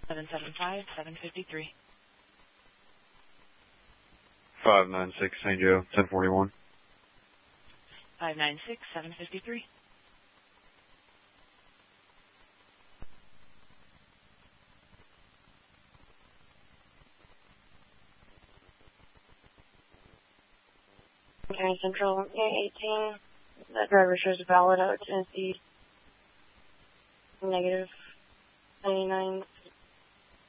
775-753. 596 St. Joe, 1041. 596-753. County Central, 18. That driver shows a valid out Tennessee. -99.